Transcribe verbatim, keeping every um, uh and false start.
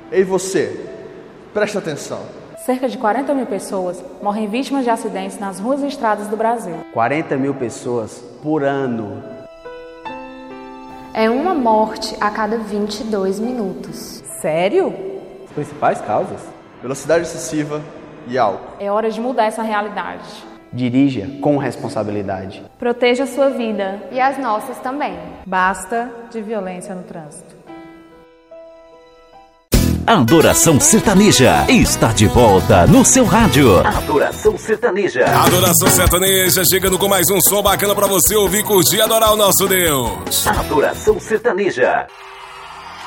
Ei você, preste atenção. Cerca de quarenta mil pessoas morrem vítimas de acidentes nas ruas e estradas do Brasil. quarenta mil pessoas por ano. É uma morte a cada vinte e dois minutos. Sério? As principais causas? Velocidade excessiva e álcool. É hora de mudar essa realidade. Dirija com responsabilidade. Proteja a sua vida. E as nossas também. Basta de violência no trânsito. Adoração Sertaneja está de volta no seu rádio. Adoração Sertaneja. Adoração Sertaneja chegando com mais um som bacana pra você ouvir, curtir e adorar o nosso Deus. Adoração Sertaneja.